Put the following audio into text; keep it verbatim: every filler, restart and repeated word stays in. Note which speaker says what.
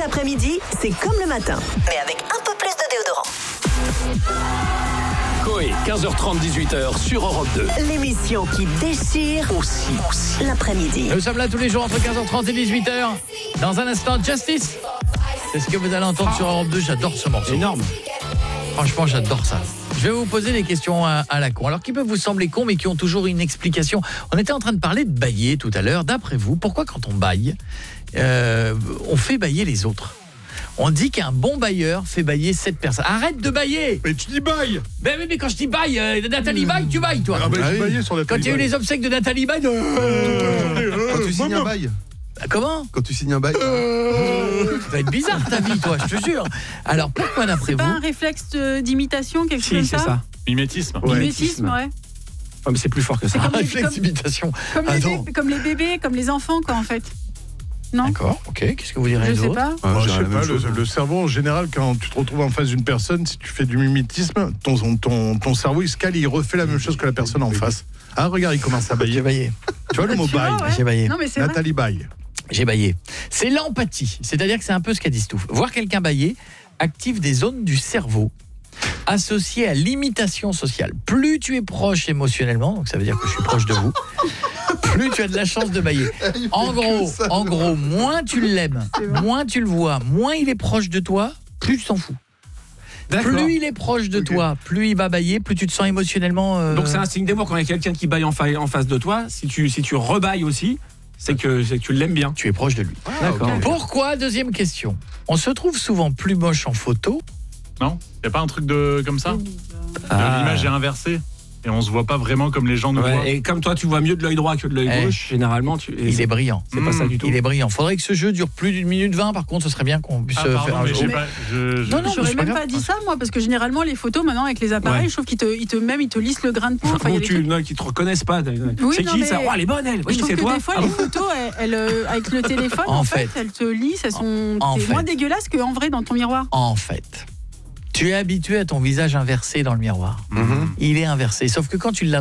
Speaker 1: L'après-midi, c'est comme le matin, mais avec un peu plus de déodorant.
Speaker 2: Coé, quinze heures trente, dix-huit heures sur Europe deux.
Speaker 1: L'émission qui déchire
Speaker 2: Aussi, aussi.
Speaker 1: l'après-midi.
Speaker 3: Nous sommes là tous les jours entre quinze heures trente et dix-huit heures. Dans un instant, Justice. C'est ce que vous allez entendre sur Europe deux. J'adore ce morceau.
Speaker 4: Énorme.
Speaker 3: Franchement, j'adore ça. Je vais vous poser des questions à, à la con. Alors, qui peuvent vous sembler cons, mais qui ont toujours une explication. On était en train de parler de bailler tout à l'heure. D'après vous, pourquoi quand on baille, euh, on fait bailler les autres ? On dit qu'un bon bailleur fait bailler sept personnes. Arrête de bailler.
Speaker 4: Mais tu dis baille.
Speaker 3: Ben oui, mais quand je dis baille, euh, Nathalie baille, tu bailles, toi.
Speaker 4: Ah bah
Speaker 5: Ah
Speaker 4: j'ai
Speaker 5: oui.
Speaker 4: baillé sur la
Speaker 3: Quand il y a eu les obsèques de Nathalie baille... euh,
Speaker 5: Quand tu signes un bail.
Speaker 3: Comment ?
Speaker 5: Quand tu signes un bail.
Speaker 3: Ça va être bizarre ta vie, toi, je te jure. Alors, pourquoi d'après
Speaker 6: C'est pas
Speaker 3: vous
Speaker 6: un réflexe de- d'imitation, quelque chose
Speaker 4: Si,
Speaker 6: comme
Speaker 4: c'est
Speaker 6: ça,
Speaker 4: ça. Mimétisme.
Speaker 6: Mimétisme, ouais.
Speaker 4: Ah, mais c'est plus fort que ça.
Speaker 6: comme les-
Speaker 3: réflexe d'imitation.
Speaker 6: Comme les,
Speaker 3: Attends.
Speaker 6: bébés, comme les bébés, comme les enfants, quoi, en fait. Non ?
Speaker 3: D'accord, ok. Qu'est-ce que vous direz
Speaker 6: Je sais
Speaker 3: d'autre ?
Speaker 6: pas.
Speaker 5: Ah,
Speaker 4: Moi,
Speaker 5: je
Speaker 4: je sais
Speaker 5: dirais la
Speaker 4: pas,
Speaker 5: même chose.
Speaker 4: le, le cerveau en général, quand tu te retrouves en face d'une personne, si tu fais du mimétisme, ton, ton, ton cerveau il se cale, il refait la même chose que la personne en face. Ah, regarde, il commence à
Speaker 3: J'ai
Speaker 4: bailler.
Speaker 3: baillé.
Speaker 4: Tu vois le mot
Speaker 6: Tu vois,
Speaker 4: baille
Speaker 6: ouais.
Speaker 3: J'ai baillé.
Speaker 6: Non, mais c'est vrai.
Speaker 4: Nathalie baille.
Speaker 3: J'ai baillé. C'est l'empathie. C'est-à-dire que c'est un peu ce qu'a dit Stouff. Voir quelqu'un bailler active des zones du cerveau associées à l'imitation sociale. Plus tu es proche émotionnellement, donc ça veut dire que je suis proche de vous, plus tu as de la chance de bailler. En gros, en gros, moins tu l'aimes, moins tu le vois, moins il est proche de toi, plus tu t'en fous. Plus il est proche de toi, plus il va bailler, plus tu te sens émotionnellement... euh,
Speaker 7: Donc c'est un signe d'amour quand il y a quelqu'un qui baille en, fa- en face de toi. Si tu, si tu rebailles aussi, c'est que, c'est que tu l'aimes bien.
Speaker 3: tu es proche de lui.
Speaker 7: D'accord.
Speaker 5: ok.
Speaker 3: Pourquoi ? Deuxième question. On se trouve souvent plus moche en photo.
Speaker 8: Non ? Il n'y a pas un truc de comme ça ?
Speaker 7: Ah.
Speaker 8: L'image est inversée et on se voit pas vraiment comme les gens nous
Speaker 7: Ouais,
Speaker 8: voient.
Speaker 7: et comme toi, tu vois mieux de l'œil droit que de l'œil
Speaker 3: Eh.
Speaker 7: gauche, généralement, tu, et
Speaker 3: Il
Speaker 7: c'est-
Speaker 3: est brillant.
Speaker 7: c'est pas ça du tout.
Speaker 3: Il est brillant. Faudrait que ce jeu dure plus d'une minute vingt. Par contre, ce serait bien qu'on puisse
Speaker 8: Ah,
Speaker 3: euh,
Speaker 8: pardon,
Speaker 3: faire un
Speaker 8: mais
Speaker 3: jeu.
Speaker 8: j'ai pas, je, je-
Speaker 3: Non, non,
Speaker 6: J'aurais
Speaker 3: c'est pas
Speaker 6: même
Speaker 3: grave.
Speaker 6: pas dit ça, moi, parce que généralement, les photos, maintenant, avec les appareils,
Speaker 7: Ouais.
Speaker 6: je trouve qu'ils te, ils te, même, ils te lissent le grain de peau. Enfin, il y a
Speaker 7: Ou
Speaker 6: des
Speaker 7: tu,
Speaker 6: trucs-
Speaker 7: non, qui te reconnaissent pas.
Speaker 6: Oui,
Speaker 7: c'est
Speaker 6: non,
Speaker 7: qui
Speaker 6: mais-
Speaker 7: ça ? Oh, elle est bonne, elle.
Speaker 6: je
Speaker 7: Oui,
Speaker 6: trouve
Speaker 7: c'est
Speaker 6: que
Speaker 7: toi.
Speaker 6: des fois,
Speaker 7: Ah
Speaker 6: les
Speaker 7: bon
Speaker 6: photos, elles, elles, euh, avec le téléphone,
Speaker 3: En
Speaker 6: en, fait,
Speaker 3: fait.
Speaker 6: elles te lissent, elles sont
Speaker 3: En
Speaker 6: c'est
Speaker 3: fait.
Speaker 6: moins dégueulasses qu'en vrai dans ton miroir.
Speaker 3: En fait, tu es habitué à ton visage inversé dans le miroir. Il est inversé. Sauf que quand tu l'as